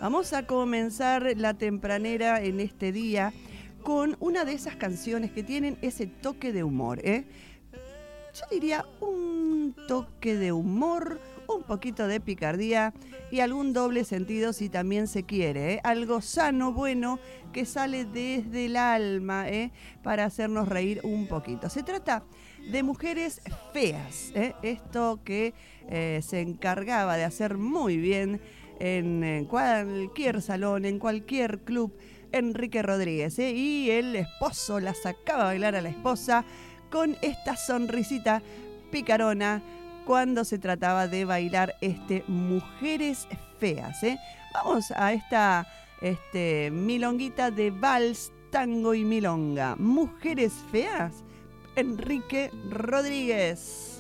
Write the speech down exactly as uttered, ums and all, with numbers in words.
Vamos a comenzar la tempranera en este día con una de esas canciones que tienen ese toque de humor, ¿eh? Yo diría un toque de humor, un poquito de picardía y algún doble sentido si también se quiere, ¿eh? Algo sano, bueno, que sale desde el alma, ¿eh? Para hacernos reír un poquito. Se trata de Mujeres Feas, ¿eh? Esto que eh, se encargaba de hacer muy bien en, en cualquier salón, en cualquier club, Enrique Rodríguez, ¿eh? Y el esposo la sacaba a bailar a la esposa con esta sonrisita picarona cuando se trataba de bailar este Mujeres Feas, ¿eh? Vamos a esta este, milonguita de vals, tango y milonga. Mujeres Feas, Enrique Rodríguez.